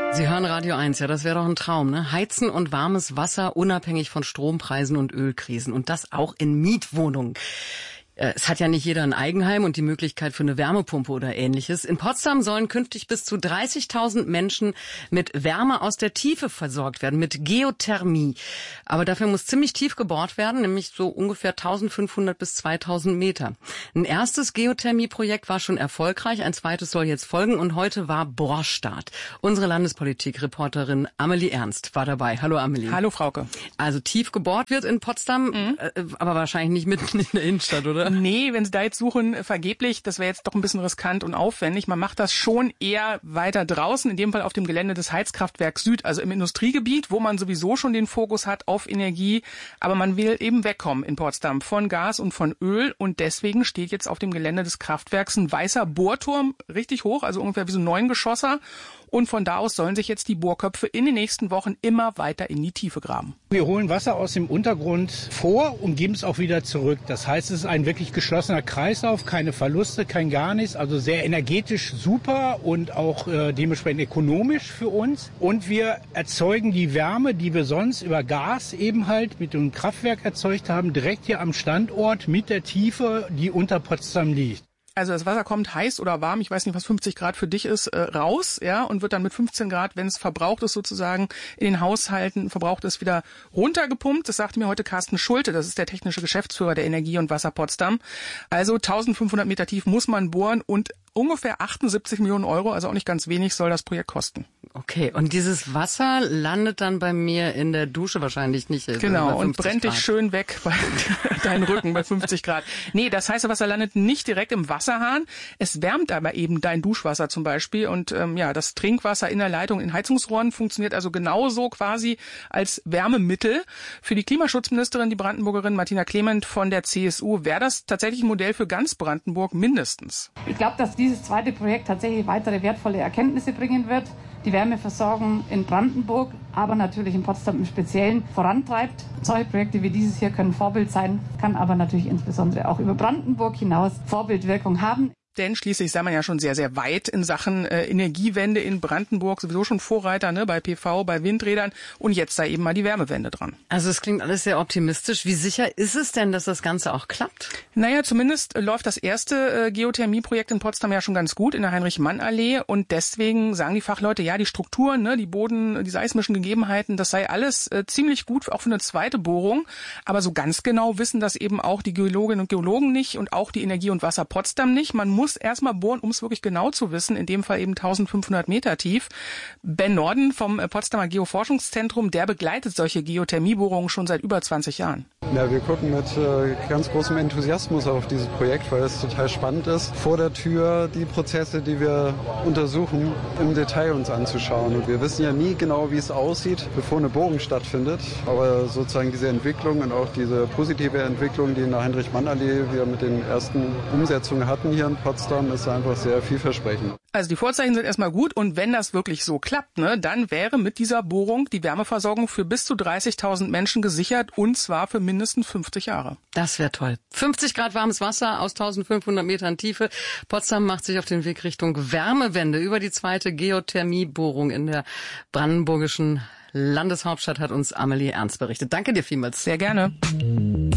Sie hören Radio 1, ja, das wäre doch ein Traum, ne? Heizen und warmes Wasser unabhängig von Strompreisen und Ölkrisen und das auch in Mietwohnungen. Es hat ja nicht jeder ein Eigenheim und die Möglichkeit für eine Wärmepumpe oder Ähnliches. In Potsdam sollen künftig bis zu 30.000 Menschen mit Wärme aus der Tiefe versorgt werden, mit Geothermie. Aber dafür muss ziemlich tief gebohrt werden, nämlich so ungefähr 1.500 bis 2.000 Meter. Ein erstes Geothermieprojekt war schon erfolgreich, ein zweites soll jetzt folgen und heute war Bohrstart. Unsere Landespolitik-Reporterin Amelie Ernst war dabei. Hallo Amelie. Hallo Frauke. Also tief gebohrt wird in Potsdam, aber wahrscheinlich nicht mitten in der Innenstadt, oder? Nee, wenn Sie da jetzt suchen, vergeblich, das wäre jetzt doch ein bisschen riskant und aufwendig. Man macht das schon eher weiter draußen, in dem Fall auf dem Gelände des Heizkraftwerks Süd, also im Industriegebiet, wo man sowieso schon den Fokus hat auf Energie. Aber man will eben wegkommen in Potsdam von Gas und von Öl und deswegen steht jetzt auf dem Gelände des Kraftwerks ein weißer Bohrturm, richtig hoch, also ungefähr wie so ein 9-Geschosser. Und von da aus sollen sich jetzt die Bohrköpfe in den nächsten Wochen immer weiter in die Tiefe graben. Wir holen Wasser aus dem Untergrund vor und geben es auch wieder zurück. Das heißt, es ist ein wirklich geschlossener Kreislauf, keine Verluste, kein gar nichts. Also sehr energetisch super und auch dementsprechend ökonomisch für uns. Und wir erzeugen die Wärme, die wir sonst über Gas eben halt mit dem Kraftwerk erzeugt haben, direkt hier am Standort mit der Tiefe, die unter Potsdam liegt. Also das Wasser kommt heiß oder warm, ich weiß nicht, was 50 Grad für dich ist, raus, ja, und wird dann mit 15 Grad, wenn es verbraucht ist sozusagen, in den Haushalten verbraucht ist, wieder runtergepumpt. Das sagte mir heute Carsten Schulte, das ist der technische Geschäftsführer der Energie und Wasser Potsdam. Also 1.500 Meter tief muss man bohren und ungefähr 78 Millionen Euro, also auch nicht ganz wenig, soll das Projekt kosten. Okay, und dieses Wasser landet dann bei mir in der Dusche wahrscheinlich nicht. Genau, und brennt dich schön weg bei deinen Rücken bei 50 Grad. Nee, das heiße Wasser landet nicht direkt im Wasserhahn. Es wärmt aber eben dein Duschwasser zum Beispiel. Und das Trinkwasser in der Leitung in Heizungsrohren funktioniert also genauso quasi als Wärmemittel. Für die Klimaschutzministerin, die Brandenburgerin Martina Clement von der CSU, wäre das tatsächlich ein Modell für ganz Brandenburg mindestens. Ich glaube, dass dieses zweite Projekt tatsächlich weitere wertvolle Erkenntnisse bringen wird, die Wärmeversorgung in Brandenburg, aber natürlich in Potsdam im Speziellen vorantreibt. Solche Projekte wie dieses hier können Vorbild sein, kann aber natürlich insbesondere auch über Brandenburg hinaus Vorbildwirkung haben. Denn schließlich sei man ja schon sehr, sehr weit in Sachen Energiewende in Brandenburg, sowieso schon Vorreiter, ne, bei PV, bei Windrädern und jetzt sei eben mal die Wärmewende dran. Also es klingt alles sehr optimistisch. Wie sicher ist es denn, dass das Ganze auch klappt? Naja, zumindest läuft das erste Geothermieprojekt in Potsdam ja schon ganz gut in der Heinrich-Mann-Allee und deswegen sagen die Fachleute, ja, die Strukturen, ne, die Boden, die seismischen Gegebenheiten, das sei alles ziemlich gut, auch für eine zweite Bohrung. Aber so ganz genau wissen das eben auch die Geologinnen und Geologen nicht und auch die Energie und Wasser Potsdam nicht. Man muss erstmal bohren, um es wirklich genau zu wissen, in dem Fall eben 1.500 Meter tief. Ben Norden vom Potsdamer Geoforschungszentrum, der begleitet solche Geothermiebohrungen schon seit über 20 Jahren. Ja, wir gucken mit ganz großem Enthusiasmus auf dieses Projekt, weil es total spannend ist, vor der Tür die Prozesse, die wir untersuchen, im Detail uns anzuschauen. Und wir wissen ja nie genau, wie es aussieht, bevor eine Bohrung stattfindet. Aber sozusagen diese Entwicklung und auch diese positive Entwicklung, die in der Heinrich-Mann-Allee wir mit den ersten Umsetzungen hatten hier in Potsdam, ist einfach sehr vielversprechend. Also die Vorzeichen sind erstmal gut und wenn das wirklich so klappt, ne, dann wäre mit dieser Bohrung die Wärmeversorgung für bis zu 30.000 Menschen gesichert und zwar für mindestens 50 Jahre. Das wäre toll. 50 Grad warmes Wasser aus 1.500 Metern Tiefe. Potsdam macht sich auf den Weg Richtung Wärmewende. Über die zweite Geothermiebohrung in der brandenburgischen Landeshauptstadt hat uns Amelie Ernst berichtet. Danke dir vielmals. Sehr gerne.